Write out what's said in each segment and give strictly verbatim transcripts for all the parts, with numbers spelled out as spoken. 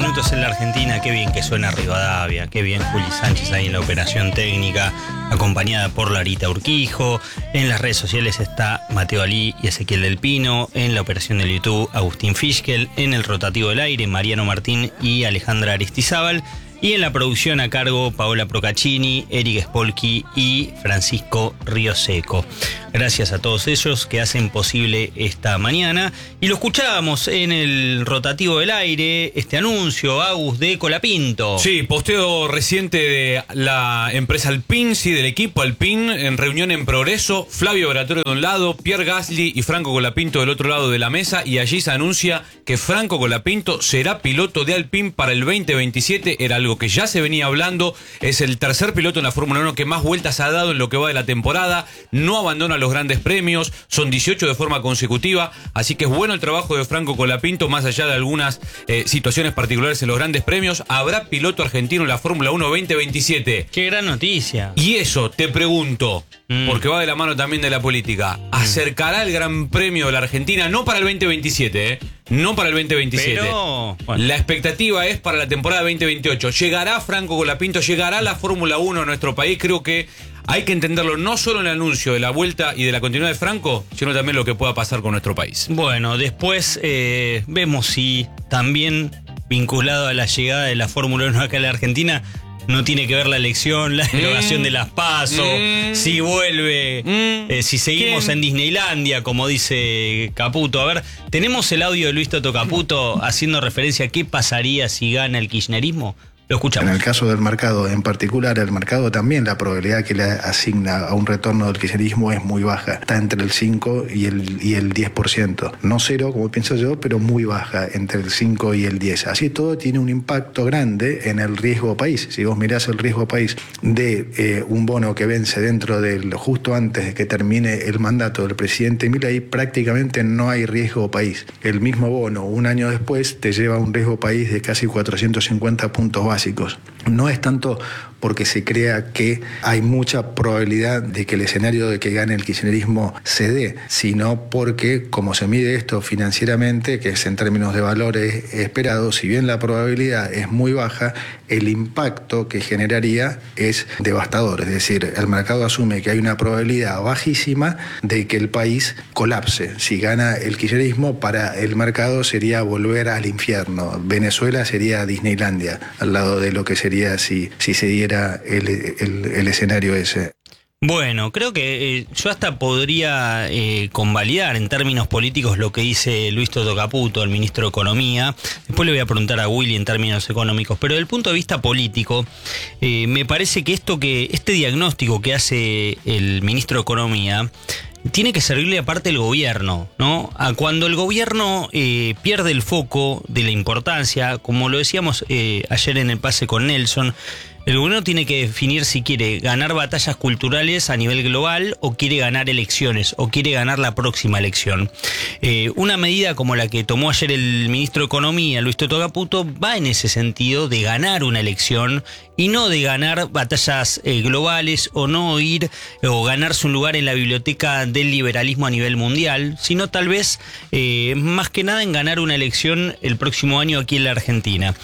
minutos en la Argentina. Qué bien que suena Rivadavia, qué bien Juli Sánchez ahí en la operación técnica, acompañada por Larita Urquijo. En las redes sociales está Mateo Alí y Ezequiel Del Pino. En la operación del YouTube, Agustín Fischkel. En el rotativo del aire, Mariano Martín y Alejandra Aristizábal. Y en la producción a cargo, Paola Procaccini, Eric Spolky y Francisco Rioseco. Gracias a todos ellos que hacen posible esta mañana. Y lo escuchábamos en el rotativo del aire, este anuncio, Agus, de Colapinto. Sí, posteo reciente de la empresa Alpine, sí, del equipo Alpine, en reunión en progreso. Flavio Veratorio de un lado, Pierre Gasly y Franco Colapinto del otro lado de la mesa. Y allí se anuncia que Franco Colapinto será piloto de Alpine para el veinte veintisiete. Era algo que ya se venía hablando. Es el tercer piloto en la Fórmula uno que más vueltas ha dado en lo que va de la temporada. No abandona los grandes premios, son dieciocho de forma consecutiva, así que es bueno el trabajo de Franco Colapinto, más allá de algunas eh, situaciones particulares en los grandes premios. Habrá piloto argentino en la Fórmula uno veinte veintisiete. ¡Qué gran noticia! Y eso, te pregunto, mm. porque va de la mano también de la política, mm. ¿acercará el Gran Premio de la Argentina? No para el veinte veintisiete, ¿eh? No para el veinte veintisiete. Pero, bueno. La expectativa es para la temporada veinte veintiocho. ¿Llegará Franco Colapinto? ¿Llegará la Fórmula uno a nuestro país? Creo que hay que entenderlo no solo en el anuncio de la vuelta y de la continuidad de Franco, sino también lo que pueda pasar con nuestro país. Bueno, después eh, vemos si también vinculado a la llegada de la Fórmula uno acá en la Argentina no tiene que ver la elección, la derogación mm. de las PASO, mm. si vuelve, mm. eh, si seguimos ¿Quién? en Disneylandia, como dice Caputo. A ver, tenemos el audio de Luis Toto Caputo haciendo referencia a qué pasaría si gana el kirchnerismo. Lo escuchamos. En el caso del mercado en particular, el mercado también, la probabilidad que le asigna a un retorno del kirchnerismo es muy baja. Está entre el cinco y el, y el diez por ciento. No cero, como pienso yo, pero muy baja, entre el cinco y el diez. Así todo tiene un impacto grande en el riesgo país. Si vos mirás el riesgo país de eh, un bono que vence dentro del, justo antes de que termine el mandato del presidente Milei, prácticamente no hay riesgo país. El mismo bono, un año después, te lleva a un riesgo país de casi cuatrocientos cincuenta puntos básicos. No es tanto porque se crea que hay mucha probabilidad de que el escenario de que gane el kirchnerismo se dé, sino porque, como se mide esto financieramente, que es en términos de valores esperados, si bien la probabilidad es muy baja, el impacto que generaría es devastador. Es decir, el mercado asume que hay una probabilidad bajísima de que el país colapse. Si gana el kirchnerismo, para el mercado sería volver al infierno. Venezuela sería Disneylandia, al lado de lo que sería si, si se diera el, el, el escenario ese. Bueno, creo que eh, yo hasta podría eh, convalidar en términos políticos lo que dice Luis Toto Caputo, el ministro de Economía. Después le voy a preguntar a Willy en términos económicos, pero desde el punto de vista político, eh, me parece que esto que este diagnóstico que hace el ministro de Economía tiene que servirle aparte el gobierno, ¿no? A cuando el gobierno eh, pierde el foco de la importancia, como lo decíamos eh, ayer en el pase con Nelson, el gobierno tiene que definir si quiere ganar batallas culturales a nivel global o quiere ganar elecciones o quiere ganar la próxima elección. Eh, una medida como la que tomó ayer el ministro de Economía, Luis Toto Caputo, va en ese sentido de ganar una elección y no de ganar batallas eh, globales o no ir eh, o ganarse un lugar en la biblioteca del liberalismo a nivel mundial, sino tal vez eh, más que nada en ganar una elección el próximo año aquí en la Argentina.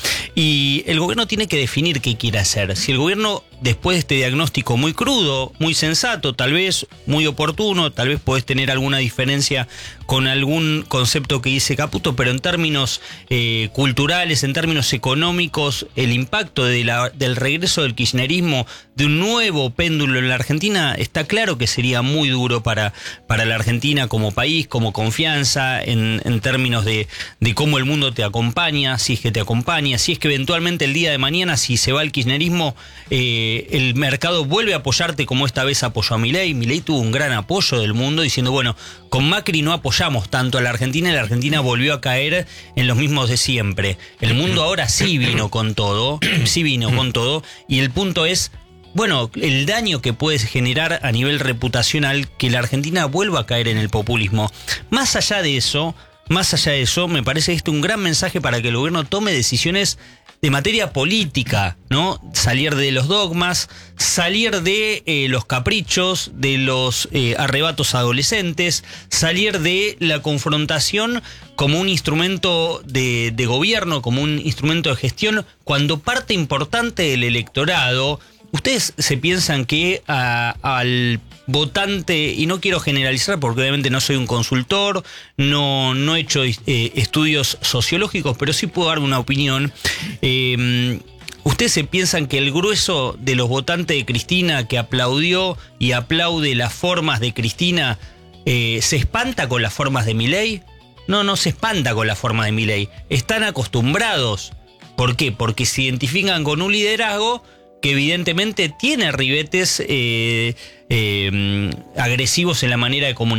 Y el gobierno tiene que definir qué quiere hacer. Si el gobierno, después de este diagnóstico muy crudo, muy sensato, tal vez muy oportuno, tal vez podés tener alguna diferencia con algún concepto que dice Caputo, pero en términos eh, culturales, en términos económicos, el impacto de la, del regreso del kirchnerismo, de un nuevo péndulo en la Argentina, está claro que sería muy duro para, para la Argentina como país, como confianza, en, en términos de, de cómo el mundo te acompaña, si es que te acompaña, si es que eventualmente el día de mañana, si se va el kirchnerismo, eh, el mercado vuelve a apoyarte como esta vez apoyó a Milei. Milei tuvo un gran apoyo del mundo diciendo, bueno, con Macri no apoyamos tanto a la Argentina y la Argentina volvió a caer en los mismos de siempre. El mundo ahora sí vino con todo, sí vino con todo, y el punto es, bueno, el daño que puede generar a nivel reputacional que la Argentina vuelva a caer en el populismo. Más allá de eso, más allá de eso, me parece esto un gran mensaje para que el gobierno tome decisiones de materia política, ¿no? Salir de los dogmas, salir de eh, los caprichos, de los eh, arrebatos adolescentes, salir de la confrontación como un instrumento de, de gobierno, como un instrumento de gestión, cuando parte importante del electorado, ustedes se piensan que a, al votante, y no quiero generalizar porque obviamente no soy un consultor, no, no he hecho eh, estudios sociológicos, pero sí puedo dar una opinión. Eh, ¿Ustedes se piensan que el grueso de los votantes de Cristina que aplaudió y aplaude las formas de Cristina eh, se espanta con las formas de Milei? No, no se espanta con las formas de Milei. Están acostumbrados. ¿Por qué? Porque se identifican con un liderazgo que evidentemente tiene ribetes eh, eh, agresivos en la manera de comunicar.